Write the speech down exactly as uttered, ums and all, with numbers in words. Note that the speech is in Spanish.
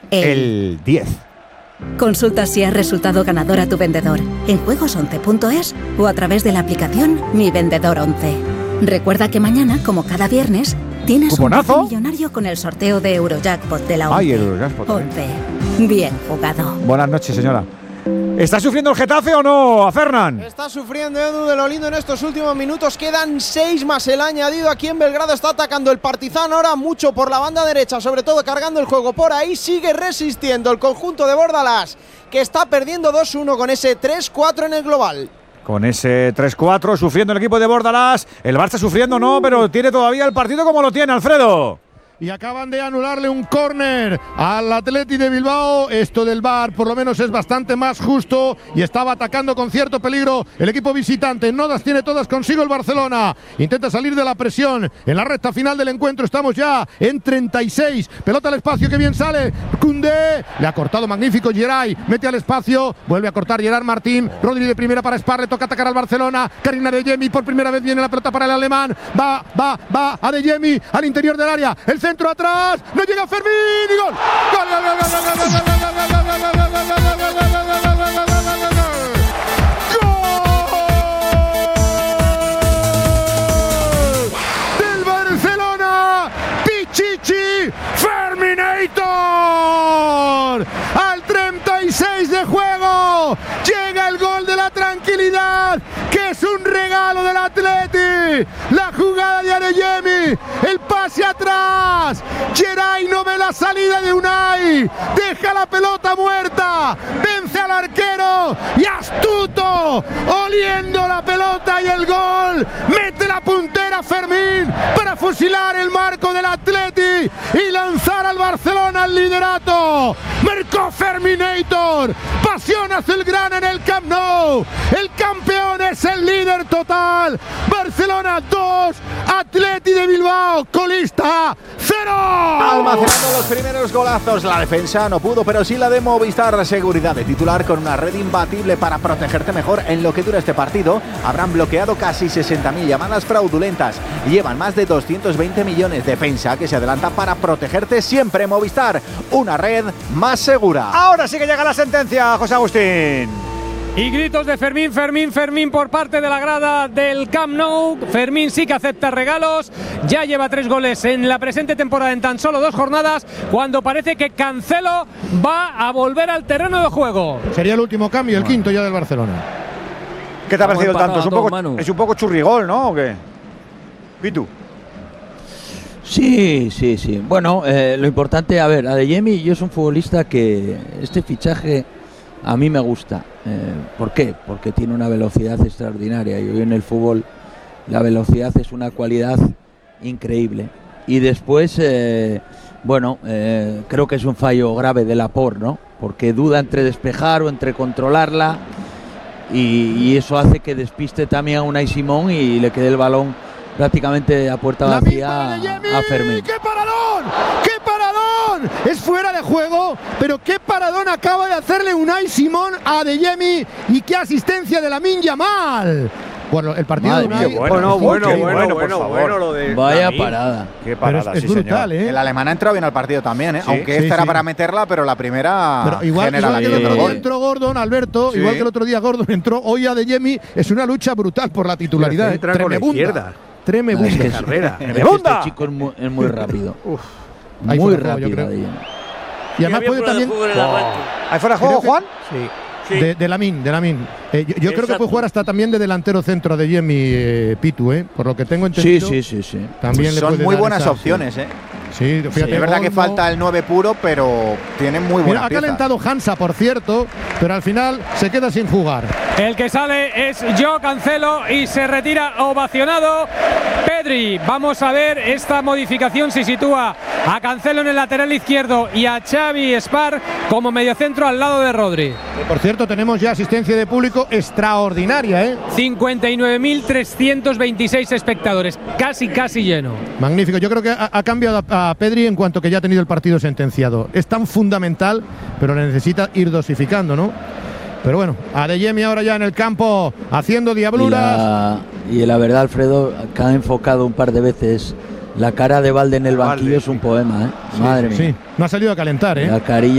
el diez. Consulta si has resultado ganador a tu vendedor en juegos once punto es o a través de la aplicación Mi Vendedor once. Recuerda que mañana, como cada viernes, tienes ¿Cuponazo? un millonario con el sorteo de Eurojackpot de la once. Ay, el Eurojackpot. once. Bien jugado. Buenas noches, señora. ¿Está sufriendo el Getafe o no, a Fernán? Está sufriendo Edu de lo lindo en estos últimos minutos. Quedan seis más el añadido. Aquí en Belgrado está atacando el Partizan ahora mucho por la banda derecha, sobre todo cargando el juego por ahí. Sigue resistiendo el conjunto de Bordalás, que está perdiendo dos uno con ese tres cuatro en el global. Con ese tres cuatro sufriendo el equipo de Bordalás. El Barça sufriendo no, pero tiene todavía el partido como lo tiene, Alfredo. Y acaban de anularle un córner al Atleti de Bilbao. Esto del V A R por lo menos es bastante más justo y estaba atacando con cierto peligro el equipo visitante. No las tiene todas consigo el Barcelona. Intenta salir de la presión en la recta final del encuentro. Estamos ya en treinta y seis. Pelota al espacio, que bien sale Koundé. Le ha cortado magnífico Geray. Mete al espacio. Vuelve a cortar Gerard Martín. Rodri de primera para Spar. Le toca atacar al Barcelona. Karim Adeyemi por primera vez viene la pelota para el alemán. Va, va, va Adeyemi al interior del área. El centro atrás, no llega Fermín y gol. Gol, gol, gol, gol, gol, gol, gol del Barcelona, Pichichi Ferminator. Al treinta y seis de juego llega el gol de la tranquilidad, que es un regalo del Atleti. La jugada de Adeyemi, el pase atrás. Geray no ve la salida de Unai, deja la pelota muerta, vence al arquero y astuto, oliendo la pelota y el gol. Mete la puntera Fermín para fusilar el marco del Atleti y lanzar al Barcelona al liderato. Marcó Ferminator. Pasión azulgrana en el Camp Nou. El campeón es el líder total. Barcelona dos, Atleti de Bilbao colista cero. Almacenando los primeros golazos, la defensa no pudo, pero sí la de Movistar. Seguridad de titular con una red imbatible para protegerte mejor en lo que dura este partido. Habrán bloqueado casi sesenta mil llamadas fraudulentas. Llevan más de doscientos veinte millones. Defensa que se adelanta para protegerte siempre. Movistar, una red más segura. Ahora sí que llega la sentencia, José Agustín. Y gritos de Fermín, Fermín, Fermín por parte de la grada del Camp Nou. Fermín sí que acepta regalos. Ya lleva tres goles en la presente temporada en tan solo dos jornadas, cuando parece que Cancelo va a volver al terreno de juego. Sería el último cambio, el quinto ya del Barcelona. ¿Qué te ha parecido el tanto? Es un, poco, es un poco churrigol, ¿no? ¿O qué? ¿Y tú? Sí, sí, sí. Bueno, eh, lo importante, a ver, Adeyemi, yo soy un futbolista que este fichaje a mí me gusta. Eh, ¿Por qué? Porque tiene una velocidad extraordinaria y hoy en el fútbol la velocidad es una cualidad increíble. Y después, eh, bueno, eh, creo que es un fallo grave de Laporte, ¿no? Porque duda entre despejar o entre controlarla y, y eso hace que despiste también a Unai Simón y le quede el balón prácticamente a puerta vacía a Fermín. ¡Qué paradón! ¡Qué paradón! Es fuera de juego, pero qué paradón acaba de hacerle Unai Simón a Adeyemi y qué asistencia de Lamine Yamal. Bueno, el partido Madre de Unai… Bueno, bueno, bueno, bueno, bueno, bueno, bueno, lo de Vaya Lamine. parada. Qué parada, es, es sí, brutal, señor. ¿eh? El alemán ha entrado bien al partido también, ¿eh? Sí, aunque sí, esta era sí. para meterla, pero la primera Pero igual, genera igual la que el que otro mete el día gol. entró Gordon, Alberto, Sí. igual que el otro día Gordon entró, hoy Adeyemi es una lucha brutal por la titularidad. Entra con la Tremebunda. izquierda. Tremebunda. Es que carrera. es que ¡Tremebunda! este chico es muy, es muy rápido. Uf. Ahí Muy fuera de juego, yo rápido. creo. Adeyemi. Y además puede también… ¿Ahí fuera de juego, Creo que- Juan? Sí. De, de Lamine, de Lamine. Eh, yo yo creo que puede jugar hasta también de delantero centro de Adeyemi, eh, Pitu, ¿eh? Por lo que tengo Sí, entendido. sí, sí, sí. También Pues le son puede muy dar buenas esa- opciones, ¿eh? Sí, fíjate, Es verdad que Olmo. falta el nueve puro, pero tienen muy buena Mira, ha pieza. calentado Hansa, por cierto, pero al final se queda sin jugar. El que sale es Joao Cancelo y se retira ovacionado Pedri. Vamos a ver esta modificación si sitúa a Cancelo en el lateral izquierdo y a Xavi Spar como mediocentro al lado de Rodri. Por cierto, tenemos ya asistencia de público extraordinaria, ¿eh? cincuenta y nueve mil trescientos veintiséis espectadores, casi casi lleno. Magnífico. Yo creo que ha, ha cambiado a, a Pedri en cuanto que ya ha tenido el partido sentenciado. Es tan fundamental, pero necesita ir dosificando, ¿no? Pero bueno, Adeyemi ahora ya en el campo haciendo Y diabluras. la, y la verdad, Alfredo, que ha enfocado un par de veces la cara de Valde en el banquillo, Valde, es un poema, ¿eh? Madre mía. Sí, no ha salido a calentar, ¿eh? La carilla